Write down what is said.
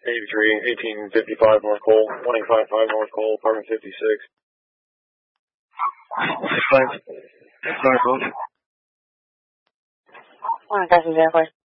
83, 1855 North Cole, 1855 North Cole, apartment 56. That's fine, folks. Customer 04.